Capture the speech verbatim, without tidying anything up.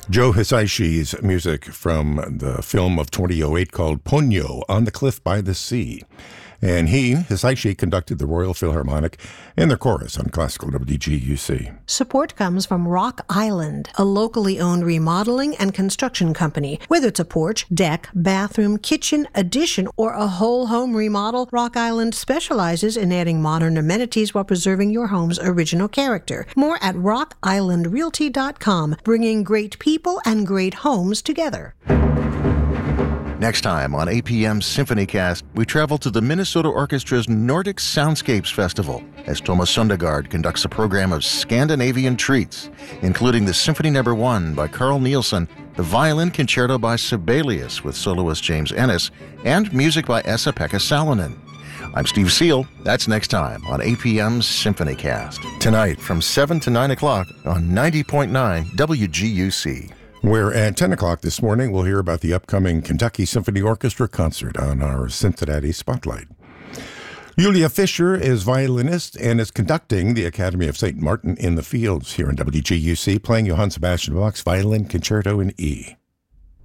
Joe Hisaishi's music from the film of twenty oh eight called Ponyo, On the Cliff by the Sea. And he, Hisaishi, conducted the Royal Philharmonic and their chorus on Classical W G U C. Support comes from Rock Island, a locally owned remodeling and construction company. Whether it's a porch, deck, bathroom, kitchen, addition, or a whole home remodel, Rock Island specializes in adding modern amenities while preserving your home's original character. More at rock island realty dot com, bringing great people and great homes together. Next time on A P M's SymphonyCast, we travel to the Minnesota Orchestra's Nordic Soundscapes Festival as Thomas Sundegard conducts a program of Scandinavian treats, including the Symphony Number One by Carl Nielsen, the Violin Concerto by Sibelius with soloist James Ennis, and music by Esa-Pekka Salonen. I'm Steve Seal. That's next time on A P M's SymphonyCast. Tonight from seven to nine o'clock on ninety point nine W G U C. Where at ten o'clock this morning, we'll hear about the upcoming Kentucky Symphony Orchestra concert on our Cincinnati Spotlight. Julia Fischer is violinist and is conducting the Academy of Saint Martin in the Fields here in W G U C, playing Johann Sebastian Bach's Violin Concerto in E.